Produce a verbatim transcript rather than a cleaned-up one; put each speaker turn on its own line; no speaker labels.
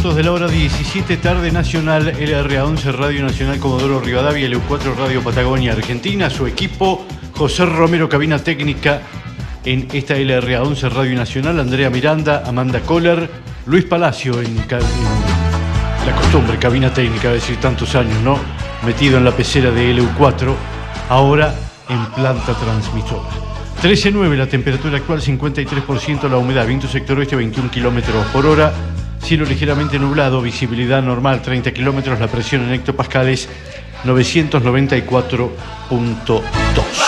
minutos de la hora diecisiete, tarde nacional, L R A once, Radio Nacional Comodoro Rivadavia, L U cuatro, Radio Patagonia Argentina, su equipo, José Romero, cabina técnica en esta L R A once, Radio Nacional, Andrea Miranda, Amanda Kohler, Luis Palacio en, en la costumbre, cabina técnica, es decir, tantos años, ¿no? Metido en la pecera de L U cuatro, ahora en planta transmisora. trece nueve la temperatura actual, cincuenta y tres por ciento la humedad, viento sector oeste veintiún kilómetros por hora, cielo ligeramente nublado, visibilidad normal treinta kilómetros, la presión en hectopascales novecientos noventa y cuatro punto dos.